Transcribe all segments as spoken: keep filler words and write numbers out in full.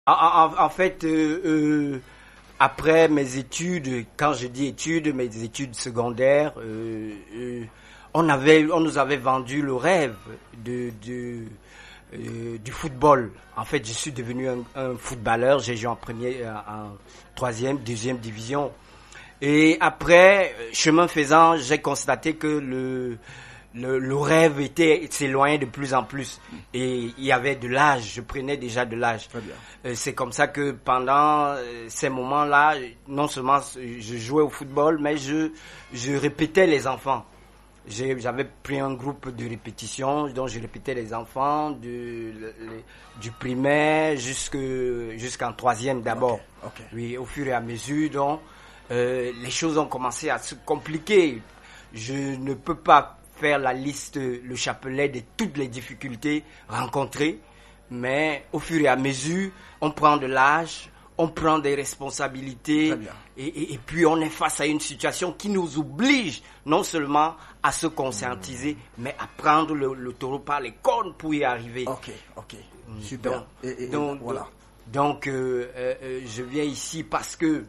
En, en- en fait, euh, euh, après mes études, quand je dis études, mes études secondaires, euh, euh, on avait, on nous avait vendu le rêve de, de euh, du football. En fait, je suis devenu un, un footballeur. J'ai joué en première, en troisième, deuxième division. Et après, chemin faisant, j'ai constaté que le le, le rêve était s'éloignait de plus en plus et il y avait de l'âge, je prenais déjà de l'âge. Très bien. Euh, C'est comme ça que pendant euh, ces moments-là, non seulement je jouais au football, mais je je répétais les enfants. J'ai- J'avais pris un groupe de répétition, dont je répétais les enfants de, le- le- du primaire jusque jusqu'en troisième d'abord. Ok, ok. Oui, au fur et à mesure, donc euh, les choses ont commencé à se compliquer. Je ne peux pas faire la liste, le chapelet de toutes les difficultés rencontrées, mais au fur et à mesure, on prend de l'âge, on prend des responsabilités, Très bien. et, et, et puis on est face à une situation qui nous oblige non seulement à se conscientiser, mais à prendre le, le taureau par les cornes pour y arriver. Ok, ok. Super. Donc, Et- et- et donc, voilà. donc, euh, euh, euh, je viens ici parce que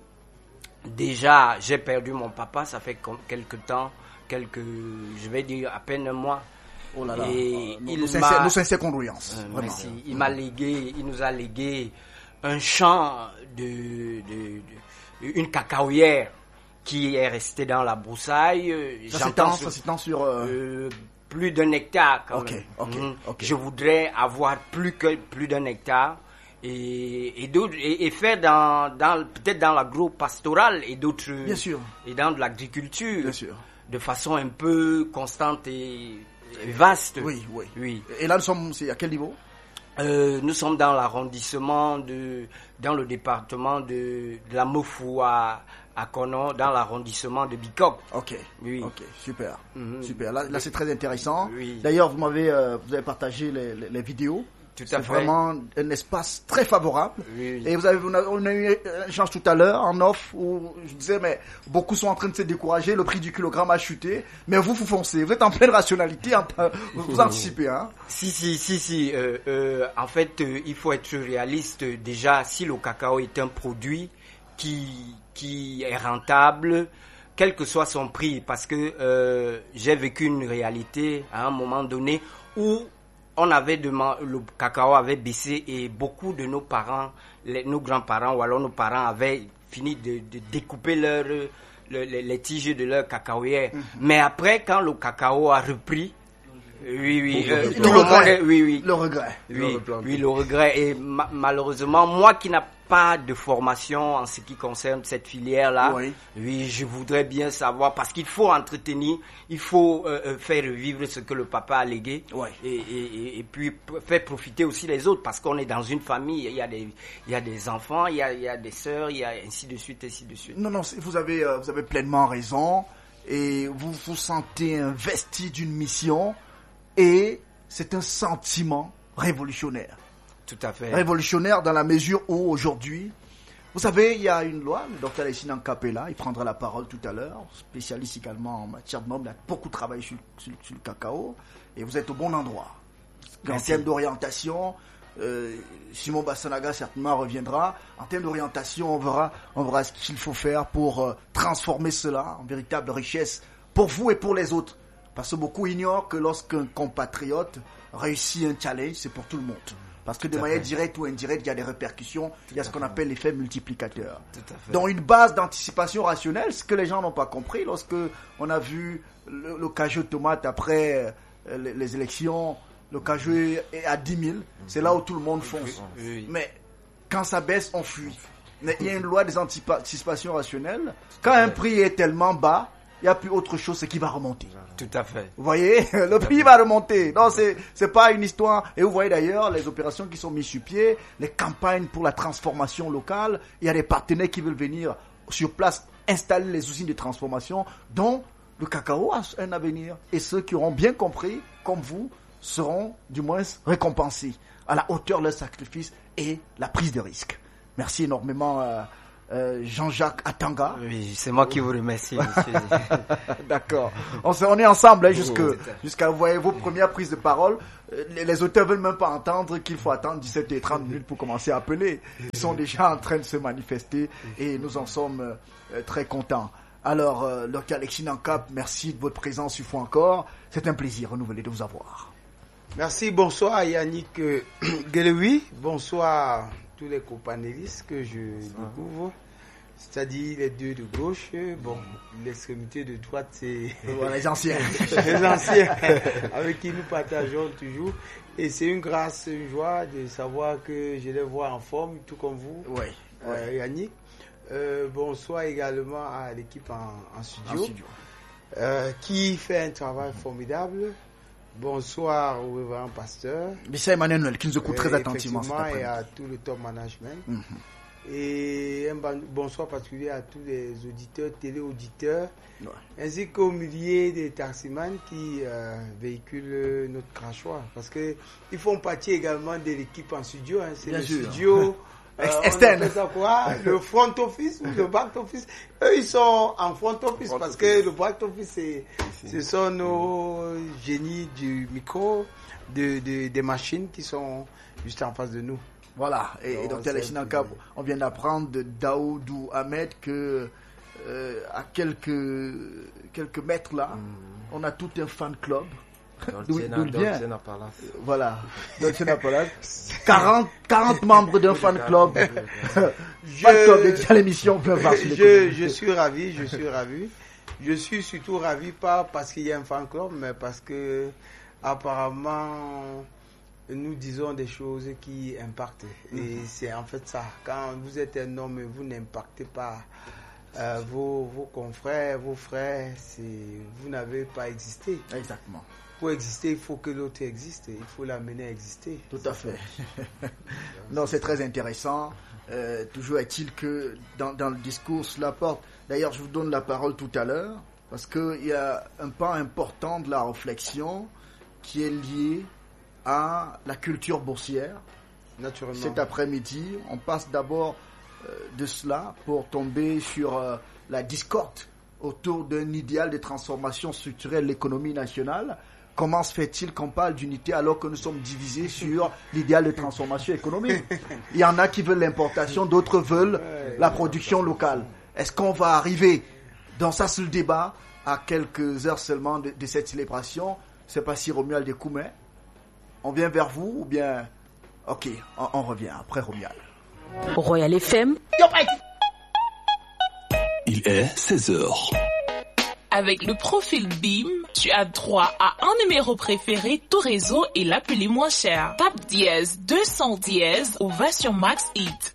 déjà j'ai perdu mon papa, ça fait com- quelque temps, quelques, je vais dire à peine un mois. Oh là là. Et Euh, nos, il nos m'a- sincères, nos sincères condoléances. euh, Vraiment. merci. Il m'a légué, il nous a légué un champ de, de, de- une cacaoyère qui est restée dans la broussaille. Euh, Ça J'entends s'étend, ce- ça s'étend sur. euh, euh, plus d'un hectare quand Ok, même. ok, Mhm. ok. Je voudrais avoir plus que plus d'un hectare et et, d'autres- et, et faire dans dans peut-être dans l'agro-pastoral et d'autres Bien sûr. et dans de l'agriculture Bien sûr. de façon un peu constante et, et vaste. Oui, oui. Oui. Et là, nous sommes. C'est à quel niveau? Euh, nous sommes dans l'arrondissement de, dans le département de, de la Mofou à, à Konon, dans l'arrondissement de Bikok. Ok. Oui. Ok. Super. Mhm. Super. Là, là, c'est très intéressant. Oui. D'ailleurs, vous m'avez, euh, vous avez partagé les, les, les vidéos. Tout à C'est fait. vraiment un espace très favorable. Oui. Et vous avez, on a, on a eu un échange tout à l'heure en off où je disais, mais beaucoup sont en train de se décourager, le prix du kilogramme a chuté, mais vous, vous foncez, vous êtes en pleine rationalité, en- vous, vous anticipez, hein. Si, si, si, si. Euh, euh, en fait, euh, il faut être réaliste. Déjà, si le cacao est un produit qui, qui est rentable, quel que soit son prix, parce que euh, j'ai vécu une réalité à un moment donné où on avait demandé, le cacao avait baissé et beaucoup de nos parents, les- nos grands-parents ou alors nos parents avaient fini de, de découper leur, le- les, les tiges de leur cacaoyère. Mais après, quand le cacao a repris, oui, oui, euh, Le tout le monde regret. est, oui, oui. Le regret. Oui, oui, le regret. Et ma- malheureusement, moi qui n'ai pas de formation en ce qui concerne cette filière-là, Oui. oui, je voudrais bien savoir, parce qu'il faut entretenir, il faut euh, euh, faire revivre ce que le papa a légué, Oui. et, et, et- et puis p- faire profiter aussi les autres, parce qu'on est dans une famille, il y a des, il y a des enfants, il y a, il y a des sœurs, il y a ainsi de suite, ainsi de suite. Non, non, c'est- vous avez, euh, vous avez pleinement raison et vous vous sentez investi d'une mission et c'est un sentiment révolutionnaire. Tout à fait. Révolutionnaire dans la mesure où aujourd'hui, vous savez, il y a une loi, le docteur Alessina Capella, il prendra la parole tout à l'heure, spécialiste également en matière de normes, il a beaucoup travaillé sur, sur- sur le cacao et vous êtes au bon endroit. En Merci. termes d'orientation, euh, Simon Bassanaga certainement reviendra. En termes d'orientation, on verra, on verra ce qu'il faut faire pour euh, transformer cela en véritable richesse pour vous et pour les autres. Parce que beaucoup ignorent que lorsqu'un compatriote réussit un challenge, c'est pour tout le monde. Parce que de Tout à manière fait. directe ou indirecte, il y a des répercussions, il y a ce qu'on appelle l'effet multiplicateur. Tout à fait. Donc une base d'anticipation rationnelle, ce que les gens n'ont pas compris lorsque on a vu le, le cajou de tomate après euh, les, les élections, le cajou est à dix mille, c'est là où tout le monde fonce. Oui. Mais quand ça baisse, on fuit. Mais il y a une loi des anticipations rationnelles. Quand un prix est tellement bas, il n'y a plus autre chose, c'est qu'il va remonter. Tout à fait. Vous voyez, le prix va remonter. Non, c'est c'est pas une histoire. Et vous voyez d'ailleurs les opérations qui sont mises sur pied, les campagnes pour la transformation locale. Il y a des partenaires qui veulent venir sur place installer les usines de transformation, dont le cacao a un avenir. Et ceux qui auront bien compris, comme vous, seront du moins récompensés à la hauteur de leur sacrifice et la prise de risque. Merci énormément, euh, euh, Jean-Jacques Atanga. Oui, c'est moi qui vous remercie, monsieur. D'accord. On, on est ensemble hein, jusque, Oh, jusqu'à vous voyez vos premières prises de parole. Les, les auteurs veulent même pas entendre qu'il faut attendre dix-sept heures trente minutes pour commencer à appeler. Ils sont déjà en train de se manifester et nous en sommes euh, très contents. Alors, euh, docteur Alexis Nankap, merci de votre présence une fois encore. C'est un plaisir renouvelé de vous avoir. Merci, bonsoir Yannick euh, Guelewi, bonsoir tous les copanélistes que je découvre, c'est-à-dire les deux de gauche, bon, l'extrémité de droite c'est voilà, les anciens, les anciens avec qui nous partageons toujours, et c'est une grâce, une joie de savoir que je les vois en forme, tout comme vous, oui, euh, oui. Yannick. Euh, bonsoir également à l'équipe en, en studio, En studio. Euh, qui fait un travail formidable. Bonsoir au révérend pasteur. Michel Emmanuel qui nous écoute très Euh, attentivement cet effectivement, et après-midi. à tout le top management. Mm-hmm. Et un ban- bonsoir particulier à tous les auditeurs, téléauditeurs, Ouais. ainsi qu'aux milliers de taximans qui euh, véhiculent notre crachoir. Parce qu'ils font partie également de l'équipe en studio. Hein. C'est Bien le sûr. studio euh, Ex- on externe. appelle ça quoi? Le front office ou le back office. Eux, ils sont en front office Front parce office. que le back office, c'est, ce sont nos génies du micro, de, de, des machines qui sont juste en face de nous. Voilà, et, Non, et docteur c'est Alexis un Nankap, plaisir. on vient d'apprendre de Daoudou Ahmed que euh, à quelques, quelques mètres là, on a tout un fan club. D'où d'où il vient. Voilà, donc c'est Napoléon. quarante, quarante membres d'un fan club. Fan club dédié à l'émission, on peut voir sur les je, communiqués. je suis ravi, je suis ravi. Je suis surtout ravi pas parce qu'il y a un fan club, mais parce que apparemment nous disons des choses qui impactent. Et c'est en fait ça. Quand vous êtes un homme et vous n'impactez pas euh, vos, vos confrères, vos frères, c'est, vous n'avez pas existé. Exactement. Pour exister, il faut que l'autre existe. Il faut l'amener à exister. Tout à fait. Non, c'est très intéressant. Euh, toujours est-il que dans, dans le discours, cela porte. D'ailleurs, je vous donne la parole tout à l'heure parce qu'il y a un pan important de la réflexion qui est lié à la culture boursière. Naturellement. Cet après-midi, on passe d'abord euh, de cela pour tomber sur euh, la discorde autour d'un idéal de transformation structurelle de l'économie nationale. Comment se fait-il qu'on parle d'unité alors que nous sommes divisés sur l'idéal de transformation économique? Il y en a qui veulent l'importation, d'autres veulent la production locale. Est-ce qu'on va arriver dans ça, sur le débat, à quelques heures seulement de, de cette célébration? Je ne sais pas si Romuald Découmé, on vient vers vous ou bien... Ok, on, on revient après Romuald. Royal F M. Il est seize heures. Avec le profil B I M, tu as droit à un numéro préféré, tout réseau et l'appelé moins cher. Tape dièse deux cents dièse ou va sur Max Hit.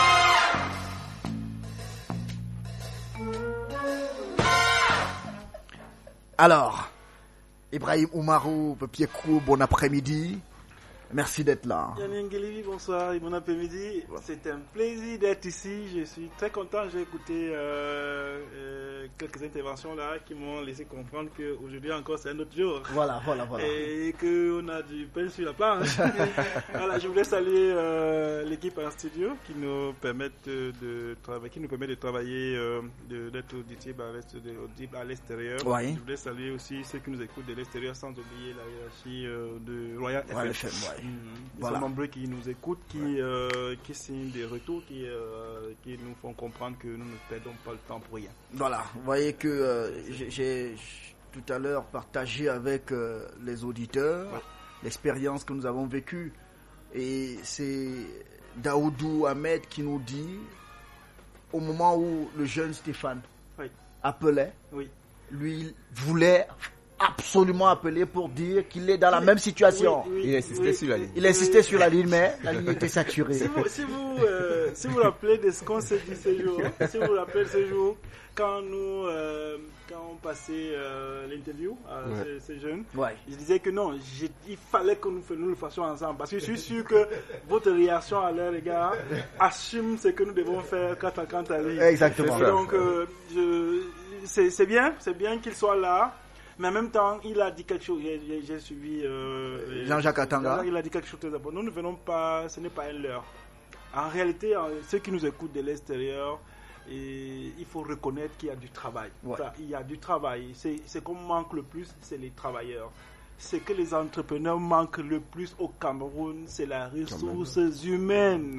Alors, Ibrahim Oumarou, Pepiekou, bon après-midi. Merci d'être là. Yannick Guelewi, bonsoir et bon après-midi. C'est un plaisir d'être ici. Je suis très content. J'ai écouté euh, euh, quelques interventions là qui m'ont laissé comprendre qu'aujourd'hui encore c'est un autre jour. Voilà, voilà, voilà. Et qu'on a du pain sur la planche. Voilà, je voulais saluer euh, l'équipe en studio qui nous permettent de, de travailler, qui nous permet de travailler, euh, de, d'être audible à, l'est, de, audible à l'extérieur. Ouais. Je voulais saluer aussi ceux qui nous écoutent de l'extérieur sans oublier la hiérarchie euh, de Royal Ouais, F M. F M, ouais. Mmh. Ils Voilà. sont nombreux qui nous écoutent, qui, ouais. euh, qui signent des retours, qui, euh, qui nous font comprendre que nous ne perdons pas le temps pour rien. Voilà, vous voyez que euh, j'ai, j'ai tout à l'heure partagé avec euh, les auditeurs ouais. l'expérience que nous avons vécue. Et c'est Daoudou Ahmed qui nous dit, au moment où le jeune Stéphane oui. appelait, oui. lui voulait absolument appeler pour dire qu'il est dans la même situation. Oui, oui, il insistait oui, sur la ligne. Il insistait sur la ligne, mais la ligne était saturée. Si vous si vous, euh, si vous rappelez de ce qu'on s'est dit ce jour, si vous vous rappelez ce jour, quand nous euh, quand on passait euh, l'interview à ouais. ces, ces jeunes, ouais. je disais que non, il fallait que nous, nous le fassions ensemble parce que je suis sûr que votre réaction à leur égard assume ce que nous devons faire quand à quand à lui. Exactement. Donc euh, je, c'est, c'est bien, c'est bien qu'il soit là. Mais en même temps, il a dit quelque chose. J'ai, j'ai, j'ai suivi euh, Jean-Jacques Atanga. Il a dit quelque chose de très important. Nous ne venons pas, ce n'est pas un leurre. En réalité, ceux qui nous écoutent de l'extérieur Et il faut reconnaître qu'il y a du travail. Ouais. Enfin, il y a du travail. C'est, c'est qu'on manque le plus, c'est les travailleurs. Ce que les entrepreneurs manquent le plus au Cameroun, c'est la ressource humaine.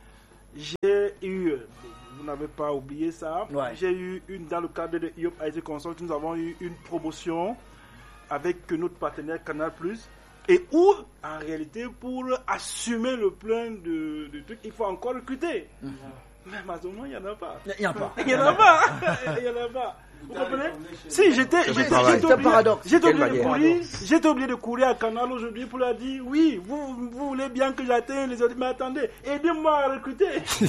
J'ai eu, vous n'avez pas oublié ça, Ouais. j'ai eu une, dans le cadre de I O P I T Consult, nous avons eu une promotion avec notre partenaire Canal plus, et où, en réalité, pour assumer le plein de, de trucs, il faut encore recruter. Mm-hmm. Mais Mazono, il n'y en a pas. Il n'y en a pas. Il n'y en a pas. Il n'y en a pas. Vous comprenez? Si, j'étais, j'étais, j'étais C'est un paradoxe. J'étais obligé, Quelle de manière. courir, j'étais obligé de courir à Canal aujourd'hui pour leur dire, oui, vous, vous voulez bien que j'atteigne les autres, mais attendez, aidez-moi à recruter. Si, je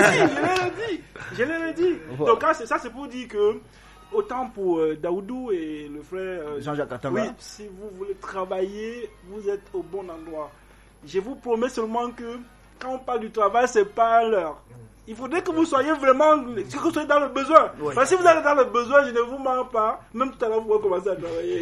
l'ai dit. Je l'ai dit. Voilà. Donc, là, c'est, ça, c'est pour dire que, autant pour euh, Daoudou et le frère euh, Jean-Jacques Atanga. oui, si vous voulez travailler, vous êtes au bon endroit. Je vous promets seulement que quand on parle du travail, c'est pas à l'heure. Il faudrait que vous soyez vraiment, que vous soyez dans le besoin. Oui. Parce que si vous êtes dans le besoin, je ne vous mens pas. Même tout à l'heure, vous pouvez commencer à travailler.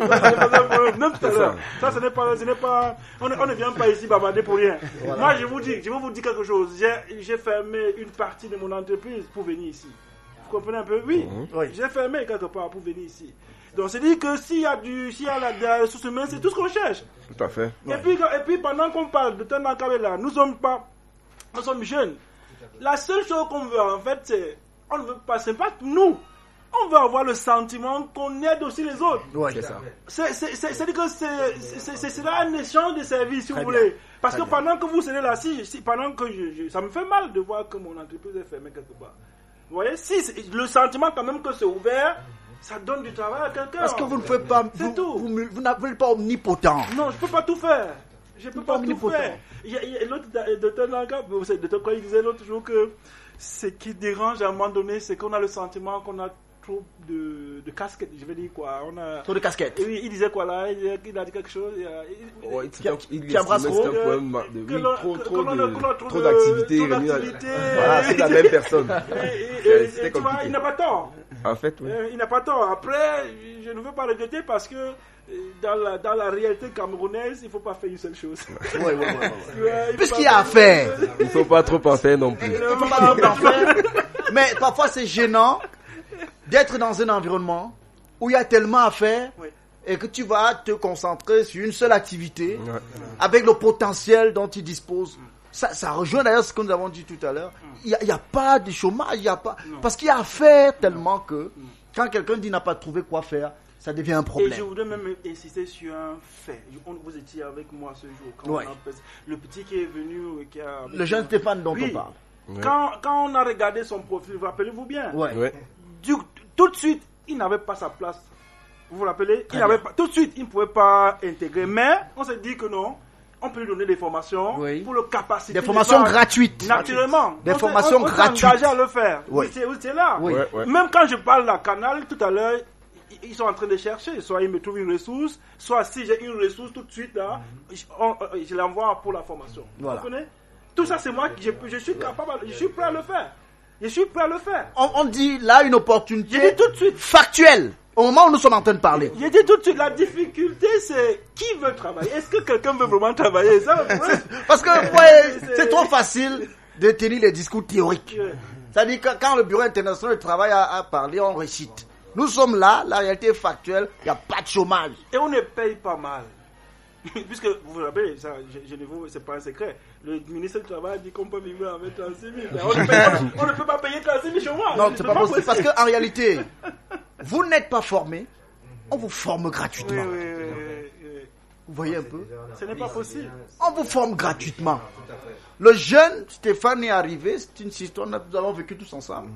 Même tout à l'heure. Ça, ce n'est pas, ce n'est pas, on ne, on ne vient pas ici bavarder pour rien. Voilà. Moi, je vous dis, je vais vous dire quelque chose. J'ai, j'ai fermé une partie de mon entreprise pour venir ici. Vous comprenez un peu? Oui. Mmh. Oui. J'ai fermé quelque part pour venir ici. Donc, c'est dire que s'il y a du, s'il y a la, de la ressource humaine, c'est tout ce qu'on cherche. Tout à fait. Et puis, et puis, pendant qu'on parle de Tana Kabela, nous sommes pas, nous sommes jeunes. La seule chose qu'on veut, en fait, c'est, on ne veut pas, c'est pas nous. On veut avoir le sentiment qu'on aide aussi les autres. Ouais. C'est ça. C'est, c'est, c'est, c'est-à-dire que c'est, c'est, c'est, c'est là un échange de services, si Très vous bien. voulez. Parce Très que bien. pendant que vous serez là, si, si pendant que je, je, ça me fait mal de voir que mon entreprise est fermée quelque part. Vous voyez, si c'est- le sentiment quand même que c'est ouvert, ça donne du travail à quelqu'un. Parce que vous ne faites pas, C'est vous, tout. vous, vous n'êtes pas omnipotent. Non, je peux pas tout faire. Je peux Pas pas tout omnipotent. faire. Il y a- il y a L'autre docteur Nanga, vous savez, docteur quoi, il disait l'autre jour que ce qui dérange à un moment donné, c'est qu'on a le sentiment qu'on a trop de, de casquettes. Je vais dire quoi. On a. Trop de casquettes. Et oui, il disait quoi là? Il, il a dit quelque chose. Il, a- il- Ouais, Qui a- il qui embrasse estimait trop, c'était un problème de- que oui, l'on- trop, que- trop que l'on a- de- que l'on a trop trop de- d'activités trop réunies à- d'activités. Voilà, c'est la même personne. Et, et- C'est- et- c'était et tu vois, compliqué. il n'a pas tort. En fait, oui. Euh, il n'a pas tort. Après, je ne veux pas regretter parce que euh, dans la, dans la réalité camerounaise, il ne faut pas faire une seule chose. Ouais, ouais, ouais, ouais. Ouais, il faut Puisqu'il pas y a à faire. Il ne faut pas trop en faire non plus. Il faut pas trop en faire. Mais parfois c'est gênant d'être dans un environnement où il y a tellement à faire Oui. et que tu vas te concentrer sur une seule activité Ouais. avec le potentiel dont tu disposes. Ça, ça rejoint d'ailleurs ce que nous avons dit tout à l'heure. Il n'y a, a pas de chômage, il y a pas parce qu'il y a à faire tellement que quand quelqu'un dit n'a pas trouvé quoi faire, ça devient un Et je problème. voudrais même insister sur un fait. On, vous étiez avec moi ce jour. Quand Ouais. on a, le petit qui est venu, euh, qui a... Le jeune Stéphane dont Oui. on parle. Ouais. Quand, quand on a regardé son profil, vous rappelez-vous bien? Ouais. Ouais. Du- tout de suite, il n'avait pas sa place. Vous vous rappelez? Très Il n'avait bien. pas, tout de suite, il ne pouvait pas intégrer. Mais on s'est dit que non, on peut lui donner des formations Oui. pour le capaciter. Des formations de- gratuites. Naturellement. Des On s'est- formations on, on s'est gratuites. engagé à le faire. Oui. Vous étiez- vous étiez là. Oui. Ouais, ouais. Même quand je parle à Canal tout à l'heure, i- ils sont en train de chercher. Soit ils me trouvent une ressource, soit si j'ai une ressource tout de suite là, je, on- je l'envoie pour la formation. Voilà. Vous comprenez? Tout ça, c'est moi qui je, je suis capable, je suis prêt à le faire. Je suis prêt à le faire. On, on dit là une opportunité J'ai dit tout de suite. factuelle au moment où nous sommes en train de parler. J'ai dit tout de suite, la difficulté c'est qui veut travailler. Est-ce que quelqu'un veut vraiment travailler? Ça, le problème. Parce que ouais, C'est- c'est trop facile de tenir les discours théoriques. Ouais. C'est-à-dire que quand le Bureau international du travail a, a parlé, on récite. Nous sommes là, la réalité est factuelle, il n'y a pas de chômage. Et on ne paye pas mal. Puisque, vous vous rappelez, ça, je, je ne vous, c'est pas un secret. Le ministre du Travail dit qu'on peut vivre avec trente-six mille. Mais on, ne paye- on ne peut pas payer trente-six mille chômage. Non, c'est pas possible. Parce qu'en réalité, vous n'êtes pas formé, on vous forme Oui, gratuitement. oui, oui, oui, oui. Vous voyez un peu? Ce n'est pas possible. On vous forme gratuitement. Le jeune Stéphane est arrivé, c'est une histoire que nous avons vécu tous ensemble.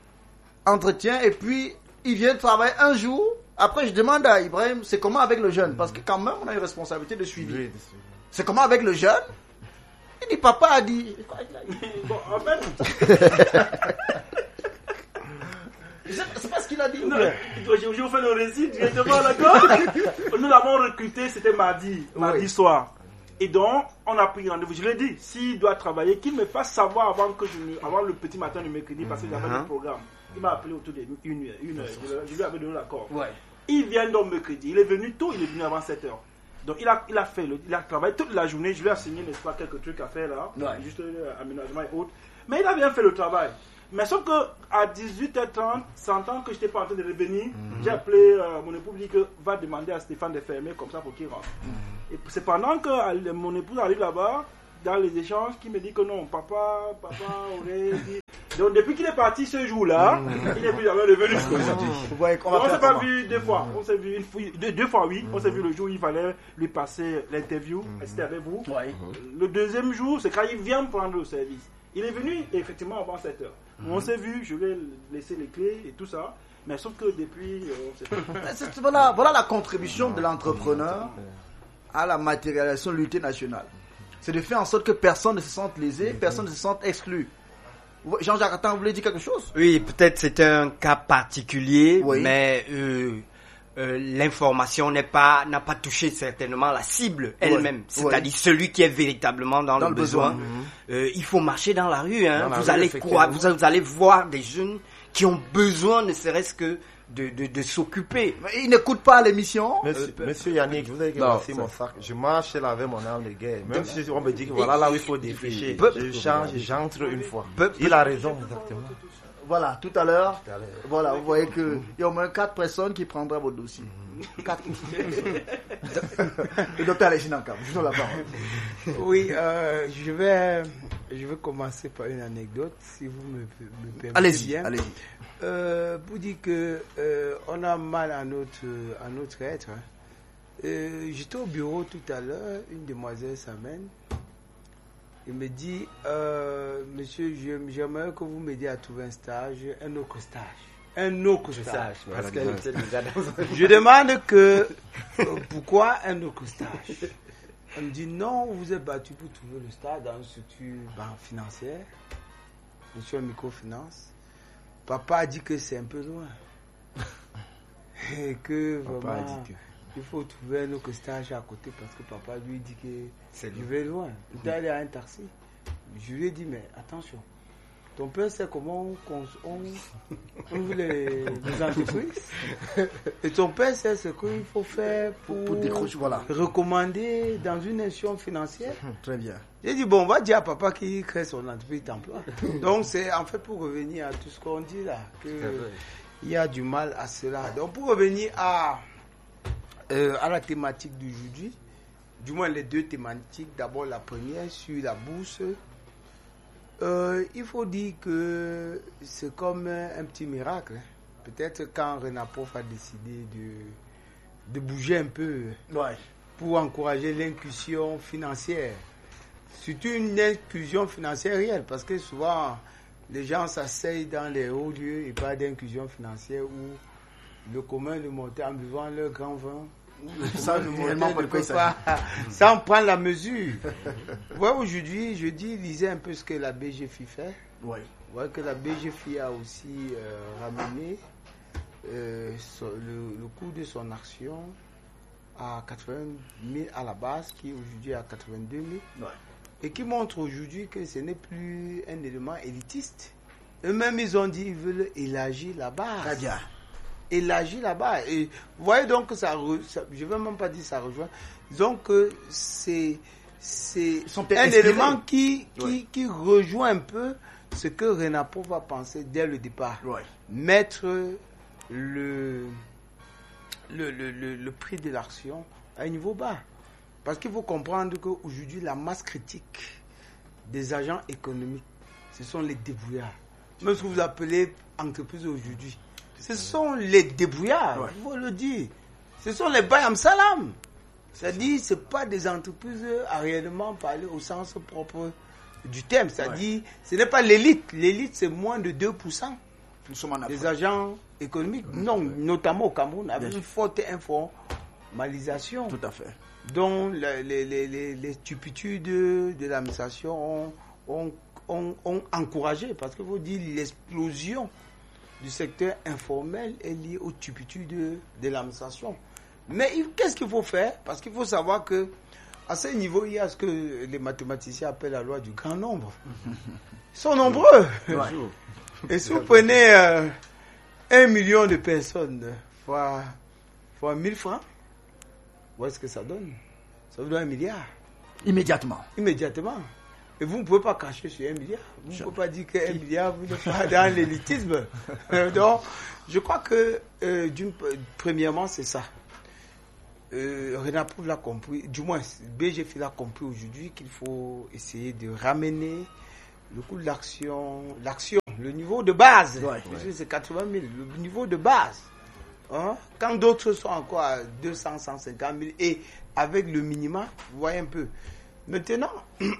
Entretien, et puis il vient travailler un jour. Après, je demande à Ibrahim, c'est comment avec le jeune? Parce que quand même, on a une responsabilité de suivi. C'est comment avec le jeune? Il dit, papa a dit. Bon, en fait, C'est c'est pas ce qu'il a dit. non, je, je vous fais le récit directement, d'accord? Nous l'avons recruté, c'était mardi, mardi Oui. soir. Et donc, on a pris rendez-vous. Je l'ai dit, s'il doit travailler, qu'il me fasse savoir avant, que je ne, avant le petit matin du mercredi, parce que j'avais Mhm. le programme. Il m'a appelé autour d'une une heure. Une heure. Je, je lui avais donné l'accord. Ouais. Il vient donc mercredi. Il est venu tôt, il est venu avant sept heures. Donc, il a, il a fait, le, il a travaillé toute la journée. Je lui ai assigné, n'est-ce pas, quelques trucs à faire là. Ouais. Juste euh, aménagement et autres. Mais il a bien fait le travail. Mais sauf que à dix-huit heures trente, sentant que je n'étais pas en train de revenir, Mm-hmm. j'ai appelé euh, mon épouse, dit que va demander à Stéphane de fermer comme ça pour qu'il rentre. Mm-hmm. Et c'est pendant que euh, mon épouse arrive là-bas, dans les échanges, qui me dit que non, papa, papa aurait dit. Donc depuis qu'il est parti ce jour-là, il n'est plus jamais revenu jusqu'à aujourd'hui. Vous voyez qu'on va On faire s'est pas comment? vu deux fois. On s'est vu une fois, deux, deux fois oui. On s'est vu le jour où il fallait lui passer l'interview. C'était avec vous. Ouais. Le deuxième jour, c'est quand il vient me prendre le service. Il est venu effectivement avant sept heures. On s'est vu, je vais laisser les clés et tout ça. Mais sauf que depuis, euh, on s'est Mais c'est- Voilà, voilà la contribution de l'entrepreneur à la matérialisation de l'unité nationale. C'est de faire en sorte que personne ne se sente lésé, personne ne se sente exclu. Jean-Jacques Attan, vous voulez dire quelque chose? Oui, peut-être c'est un cas particulier, Oui. mais euh, euh, l'information n'est pas n'a pas touché certainement la cible elle-même, Oui. c'est-à-dire celui qui est véritablement dans, Dans le le besoin. besoin. Euh, il faut marcher dans la rue, hein. Dans la Vous rue, allez effectivement. quoi, vous, vous allez voir des jeunes qui ont besoin, ne serait-ce que de de, de s'occuper. Mais il n'écoute pas l'émission. Monsieur, monsieur Yannick, je vous ai dit que Non, voici ça- mon sac. Je marche là avec mon arme de guerre. Même si on me dit que voilà là où il faut défricher, Peu- je change, j'entre une fois. Peu- Il a raison, exactement. Voilà, tout à l'heure, Tout à l'heure. voilà, vous voyez que il y a au moins quatre personnes qui prendraient vos dossiers. Quatre. Le docteur Alexis Nankam, je vous donne la parole. Oui, euh, je vais, je vais commencer par une anecdote, si vous me, me permettez Allez-y, bien. allez-y. Euh, pour dire que euh, on a mal à notre, à notre être. hein. Euh, J'étais au bureau tout à l'heure, une demoiselle s'amène. Il me dit, euh, monsieur, j'aime- j'aimerais que vous m'aidiez à trouver un stage, un autre stage. Un autre stage. Parce qu'elle était déjà dans un- Je demande que, euh, pourquoi un autre stage? Elle me dit, non, vous vous êtes battu pour trouver le stage dans une structure banque financière, monsieur microfinance. Papa a dit que c'est un peu loin. Et que Papa a vraiment, dit que- il faut trouver un autre stage à côté parce que papa lui dit que C'est je vais loin. Il doit aller à un taxi. Je lui ai dit, mais attention, ton père sait comment on, on, on ouvre les, les entreprises. Et ton père sait ce qu'il faut faire pour, Pour décrocher, voilà. recommander dans une institution financière. Très bien. J'ai dit, bon, on va dire à papa qu'il crée son entreprise d'emploi. Donc, c'est en fait pour revenir à tout ce qu'on dit là, qu'il y a du mal à cela. Donc, pour revenir à, euh, à la thématique d'aujourd'hui, du moins les deux thématiques, d'abord la première sur la bourse, euh, il faut dire que c'est comme un petit miracle. hein. Peut-être quand Renaprof a décidé de, de bouger un peu Ouais. pour encourager l'inclusion financière. Surtout une inclusion financière réelle, parce que souvent, les gens s'asseyent dans les hauts lieux et parlent d'inclusion financière où le commun de monter en buvant leur grand vin, ou le Ça, commun de réellement, monter pas ne de peut quoi pas, sans prendre la mesure. Vous voyez, aujourd'hui, je dis, lisez un peu ce que la B G F I fait. Ouais. Vous voyez que la B G F I a aussi euh, ramené euh, son- le, le coût de son action à quatre-vingt mille à la base, qui est aujourd'hui à quatre-vingt-deux mille. Ouais. Et qui montre aujourd'hui que ce n'est plus un élément élitiste. Eux-mêmes, ils ont dit qu'ils veulent élargir la base. Très bien. Élargir la base. Et vous voyez donc que ça, re- ça je ne vais même pas dire ça rejoint. Disons que c'est c'est sont peut-être un inspirés. élément qui, qui, Ouais. qui rejoint un peu ce que Renapo va penser dès le départ. Ouais. Mettre le, le, le, le, le prix de l'action à un niveau bas. Parce qu'il faut comprendre qu'aujourd'hui, la masse critique des agents économiques, ce sont les débrouillards. Même ce que vous appelez entreprise aujourd'hui, ce sont les débrouillards, Ouais. il faut le dire. Ce sont les bayam salam. C'est-à-dire, ce pas des entreprises à réellement parler au sens propre du terme. C'est-à-dire, ce n'est pas l'élite. L'élite, c'est moins de deux pour cent Nous sommes en des Afrique. agents économiques. Non, notamment au Cameroun, avec Bien une forte informalisation Tout à fait. dont les, les, les, les, les turpitudes de l'administration ont, ont, ont, ont encouragé. Parce qu'il faut dire l'explosion du secteur informel est liée aux turpitudes de, de l'administration. Mais il- qu'est-ce qu'il faut faire? Parce qu'il faut savoir que à ce niveau, il y a ce que les mathématiciens appellent la loi du grand nombre. Ils sont nombreux. Et si vous prenez euh, un million de personnes fois, fois mille francs, vous voyez ce que ça donne? Ça vous donne un milliard. Immédiatement. Immédiatement. Et vous ne pouvez pas cracher sur un milliard. Vous ne pouvez pas dire qu'un milliard, vous n'êtes pas dans l'élitisme. Donc, je crois que, euh, d'une, premièrement, c'est ça. Euh, Renapro l'a compris, du moins, B G F l'a compris aujourd'hui qu'il faut essayer de ramener le coût de l'action, l'action, le niveau de base. Ouais, ouais. C'est quatre-vingt mille, le niveau de base. Hein? Quand d'autres sont encore à deux cents, cent cinquante mille et avec le minimum, vous voyez un peu. Maintenant,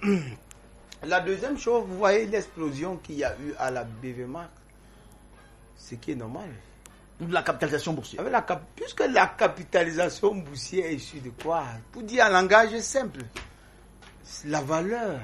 la deuxième chose, vous voyez l'explosion qu'il y a eu à la B V M A C, ce qui est normal. La capitalisation boursière. Avec la cap- puisque la capitalisation boursière est issue de quoi? Pour dire en langage simple, c'est la valeur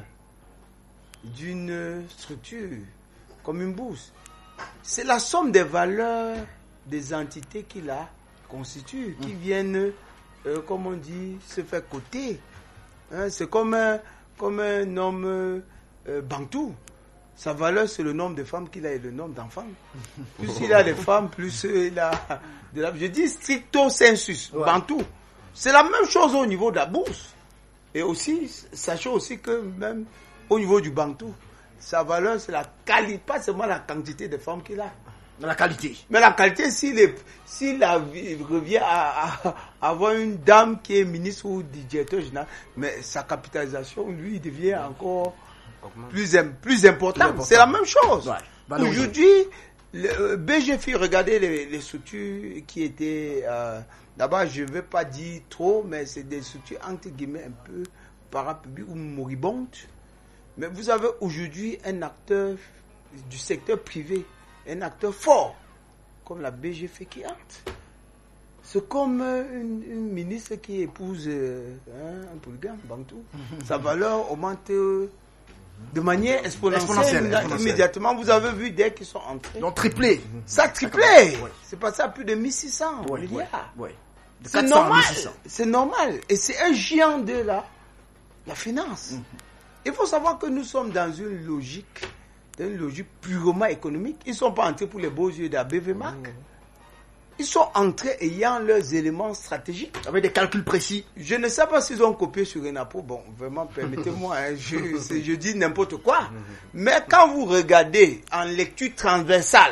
d'une structure comme une bourse. C'est la somme des valeurs des entités qui la constituent, qui mmh. viennent, euh, comme on dit, se faire coter. Hein, c'est comme un, comme un homme euh, bantou. Sa valeur, c'est le nombre de femmes qu'il a et le nombre d'enfants. Plus il a des femmes, plus il a de la... Je dis stricto sensus, ouais. Bantou. C'est la même chose au niveau de la bourse. Et aussi, sachez aussi que même au niveau du bantou, sa valeur, c'est la qualité, pas seulement la quantité de femmes qu'il a. La qualité. Mais la qualité, s'il, est, s'il a, il revient à, à, à avoir une dame qui est ministre ou directeur général, mais sa capitalisation, lui, il devient encore... Plus, plus important. important. C'est la même chose. Ouais. Bah, aujourd'hui, le B G F, regardez les, les structures qui étaient... Euh, d'abord, je ne vais pas dire trop, mais c'est des structures entre guillemets un peu parapubliques ou moribondes. Mais vous avez aujourd'hui un acteur du secteur privé, un acteur fort, comme la B G F qui entre. C'est comme une, une ministre qui épouse euh, hein, un polygame, bantou. Sa valeur augmente... Euh, de manière exponentielle, exponentielle, exponentielle. Immédiatement, vous avez vu dès qu'ils sont entrés. Ils ont triplé. Ça a triplé. Ouais. C'est passé à plus de mille six cents ouais, milliards. Ouais, ouais. C'est normal. C'est normal. Et c'est un géant de la, la finance. Mm-hmm. Il faut savoir que nous sommes dans une logique, dans une logique purement économique. Ils ne sont pas entrés pour les beaux yeux de la B V M A C. Mm-hmm. Ils sont entrés ayant leurs éléments stratégiques. Avec des calculs précis. Je ne sais pas s'ils ont copié sur Renapro. Bon, vraiment, permettez-moi, hein, je, je dis n'importe quoi. Mais quand vous regardez en lecture transversale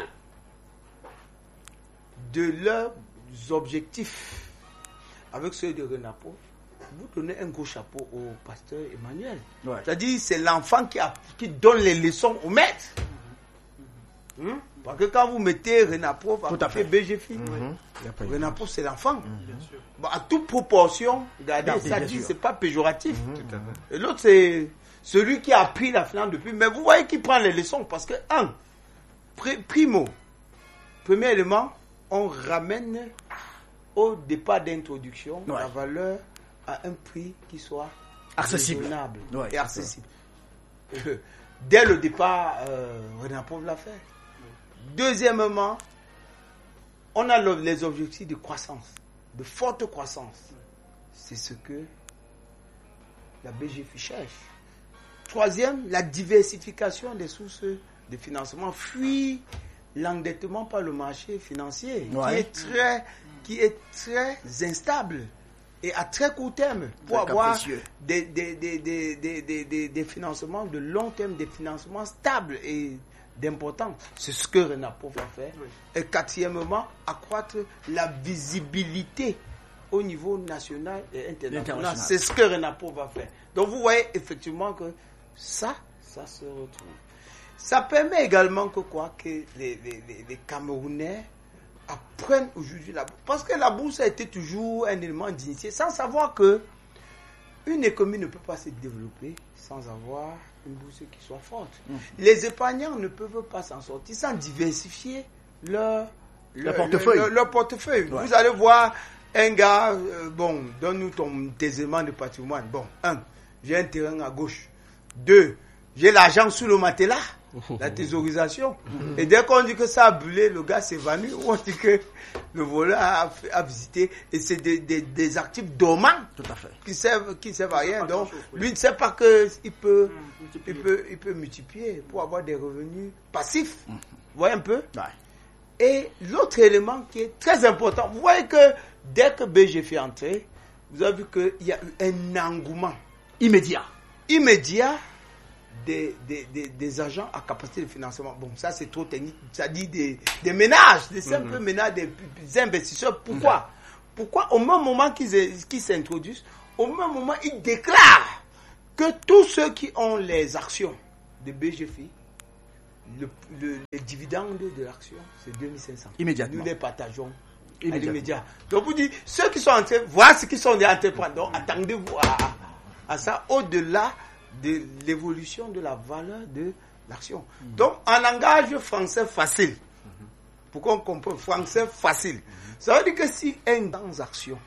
de leurs objectifs avec ceux de Renapro, vous donnez un gros chapeau au pasteur Emmanuel. Ouais. C'est-à-dire c'est l'enfant qui, a, qui donne les leçons au maître. Hum? Parce que quand vous mettez Renapro, vous fait B G F, mm-hmm. Renapro c'est l'enfant. Mm-hmm. Bon, à toute proportion, regardez, non, ça dit, c'est pas péjoratif. Mm-hmm. Et l'autre, c'est celui qui a appris la finance depuis. Mais vous voyez qu'il prend les leçons parce que, un, primo, premier élément, on ramène au départ d'introduction ouais. la valeur à un prix qui soit accessible raisonnable ouais, et accessible. Euh, dès le départ, euh, Renapro l'a fait. Deuxièmement, on a le, les objectifs de croissance, de forte croissance. C'est ce que la B G F cherche. Troisième, la diversification des sources de financement. Fuit l'endettement par le marché financier, ouais. qui est très, qui est très instable et à très court terme pour avoir des, des, des, des, des, des, des, des financements de long terme, des financements stables et d'importance. C'est ce que Renapro va faire. Oui. Et quatrièmement, accroître la visibilité au niveau national et international. C'est ce que Renapro va faire. Donc vous voyez effectivement que ça, ça se retrouve. Ça permet également que quoi, que les, les, les, les Camerounais apprennent aujourd'hui la bourse. Parce que la bourse a été toujours un élément d'initié, sans savoir que une économie ne peut pas se développer sans avoir une bourse qui soit forte. Mmh. Les épargnants ne peuvent pas s'en sortir sans diversifier leur, leur, leur portefeuille. Leur, leur portefeuille. Ouais. Vous allez voir un gars, euh, bon, donne-nous ton tes éléments de patrimoine. Bon, un, j'ai un terrain à gauche. Deux, j'ai l'argent sous le matelas, la thésaurisation. Et dès qu'on dit que ça a brûlé, le gars s'évanouit, ou on dit que le voleur a, a visité, et c'est des, des, des actifs dormants. Tout à fait. Qui servent, qui servent à rien. Donc, lui ne sait pas qu'il peut, mmh, il peut, il peut multiplier pour avoir des revenus passifs. Mmh. Vous voyez un peu? Ouais. Et l'autre élément qui est très important, vous voyez que dès que B G F est entré, vous avez vu qu'il y a eu un engouement immédiat. Immédiat des, des, des, des agents à capacité de financement. Bon, ça c'est trop technique. Ça dit des, des ménages, des simples mm-hmm. ménages, des, des investisseurs. Pourquoi mm-hmm. Pourquoi au même moment qu'ils, qu'ils s'introduisent, au même moment ils déclarent que tous ceux qui ont les actions de B G F I, le, le, les dividendes de l'action, c'est deux mille cinq cents. Immédiatement. Nous les partageons. À l'immédiat. Donc vous dites, ceux qui sont en train, voilà ce qui sont des entrepreneurs. Donc attendez-vous à, à ça, au-delà de l'évolution de la valeur de l'action. Mm-hmm. Donc en langage français facile, mm-hmm. pour qu'on comprenne, français facile, mm-hmm. ça veut dire que si une transaction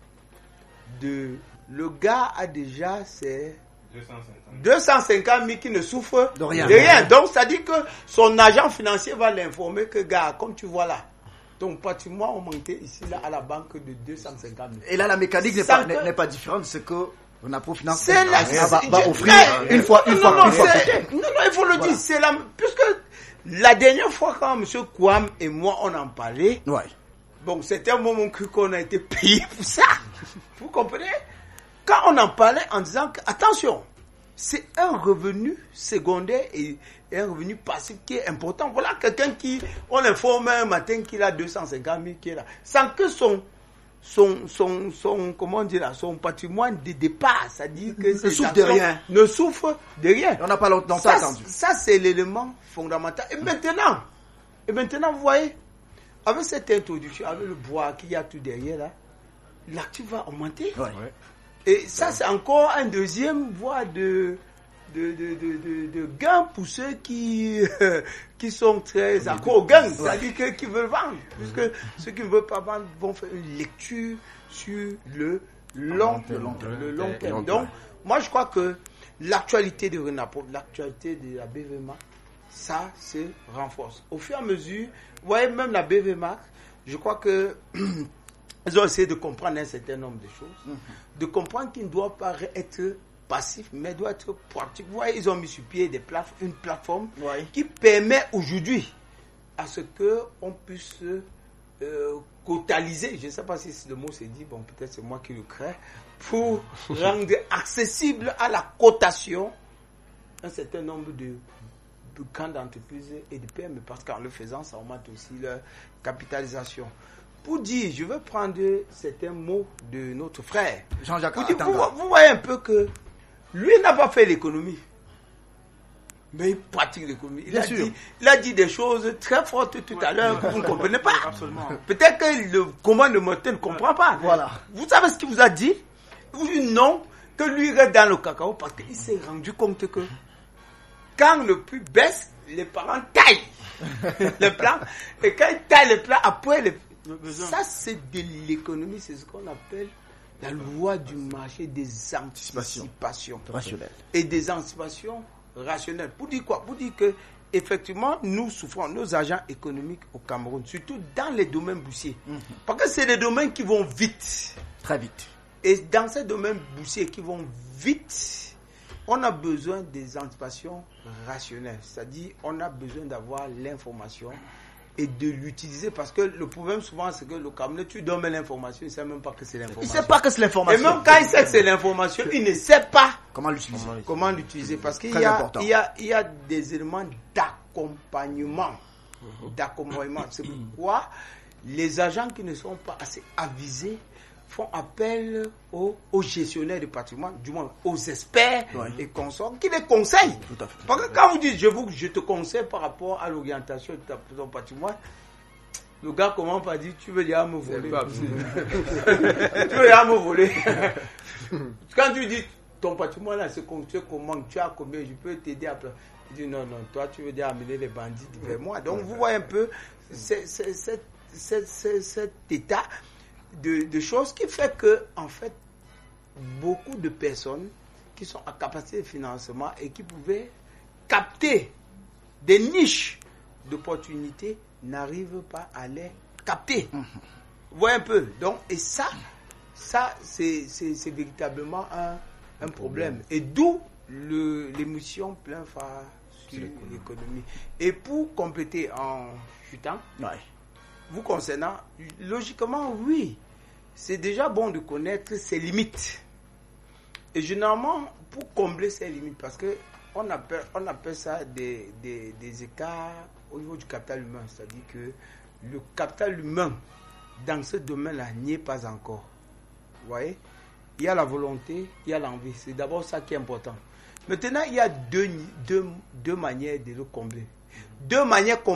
de le gars a déjà ses deux cent cinquante mille qui ne souffre de rien. de rien. Donc ça dit que son agent financier va l'informer que gars, comme tu vois là, ton patrimoine augmenté ici là à la banque de deux cent cinquante mille. Et là la mécanique n'est pas, n'est, n'est pas différente, c'est que Renapo Finance c'est la, va, va offrir mais, une fois, une non, fois, non, une fois. Non, non, il faut le voilà. dire, c'est la, puisque la dernière fois quand M. Kouam et moi on en parlait, ouais. bon, c'était un moment qu'on a été payé pour ça. Vous comprenez? Quand on en parlait en disant que, attention, c'est un revenu secondaire et, et un revenu passif qui est important. Voilà quelqu'un qui, on informe un matin qu'il a deux cent cinquante mille qui est là, sans que son Son, son, son, comment dire là, son patrimoine de départ, c'est-à-dire que ne souffre de rien. Ne souffre de rien. On n'a pas longtemps ça, attendu. Ça, c'est l'élément fondamental. Et maintenant, et maintenant, vous voyez, avec cette introduction, avec le bois qu'il y a tout derrière là, l'actif va augmenter. Ouais. Et ça, ouais. c'est encore un deuxième voie de, de, de, de, de, de gain pour ceux qui, euh, qui sont très accro au gain, c'est-à-dire que, qui veulent vendre. Puisque ceux qui ne veulent pas vendre vont faire une lecture sur le long terme. Le long terme. Donc, moi, je crois que l'actualité de Renapo, l'actualité de la B V M A C, ça se renforce. Au fur et à mesure, vous voyez, même la B V M A C, je crois que ils ont essayé de comprendre un certain nombre de choses, mm-hmm. de comprendre qu'ils ne doivent pas être passif, mais doit être proactif. Vous voyez, ils ont mis sur pied des plate- une plateforme ouais. qui permet aujourd'hui à ce qu'on puisse euh, quotaliser, je ne sais pas si le mot s'est dit, bon peut-être c'est moi qui le crée, pour rendre accessible à la cotation un certain nombre de, de grandes entreprises et de P M E, parce qu'en le faisant, ça augmente aussi leur capitalisation. Pour dire, je veux prendre certains mots de notre frère. Jean-Jacques, vous, dire, vous, vous voyez un peu que lui n'a pas fait l'économie, mais il pratique l'économie. Il, a dit, il a dit des choses très fortes tout ouais, à l'heure que vous ne comprenez pas. Absolument. Peut-être que le commande de Motel ne comprend pas. Voilà. Vous savez ce qu'il vous a dit? Vous dites non, que lui reste dans le cacao parce qu'il s'est rendu compte que quand le prix baisse, les parents taillent les plans. Et quand ils taillent les plans, après, les... ça c'est de l'économie, c'est ce qu'on appelle la loi du marché des anticipations rationnelles. Et des anticipations rationnelles. Pour dire quoi? Pour dire que, effectivement, nous souffrons, nos agents économiques au Cameroun, surtout dans les domaines boursiers. Mm-hmm. Parce que c'est des domaines qui vont vite. Très vite. Et dans ces domaines boursiers qui vont vite, on a besoin des anticipations rationnelles. C'est-à-dire, on a besoin d'avoir l'information et de l'utiliser, parce que le problème souvent c'est que le Camerounais, tu donnes l'information, il ne sait même pas que c'est l'information. Il ne sait pas que c'est l'information. Et même quand il sait que c'est l'information, il ne sait pas comment l'utiliser. Comment l'utiliser, parce qu'il y a, il y a, il y a des éléments d'accompagnement. D'accompagnement. C'est pourquoi les agents qui ne sont pas assez avisés font appel aux, aux gestionnaires de patrimoine, du moins aux experts ouais. et consorts, qui les conseillent. Tout à fait. Parce que quand vous dites, je, vous, je te conseille par rapport à l'orientation de ton patrimoine, le gars commence par dire, tu veux dire à me voler. Tu veux dire à me voler. Quand tu dis, ton patrimoine là, c'est comment, tu as combien, je peux t'aider à... Il dit, non, non, toi, tu veux dire amener les bandits vers moi. Donc, vous voyez un peu c'est, c'est, c'est, c'est, c'est, cet état De, de choses qui fait que, en fait, beaucoup de personnes qui sont à capacité de financement et qui pouvaient capter des niches d'opportunités n'arrivent pas à les capter. Mmh. Vous voyez un peu. Donc, et ça, ça c'est, c'est, c'est véritablement un, un problème. Et d'où le, l'émission plein phare sur l'économie. Et pour compléter en chutant, ouais. vous concernant, logiquement, oui, c'est déjà bon de connaître ses limites. Et généralement, pour combler ses limites, parce que on appelle, on appelle ça des, des, des écarts au niveau du capital humain. C'est-à-dire que le capital humain, dans ce domaine-là, n'y est pas encore. Vous voyez? Il y a la volonté, il y a l'envie. C'est d'abord ça qui est important. Maintenant, il y a deux, deux, deux manières de le combler. Deux manières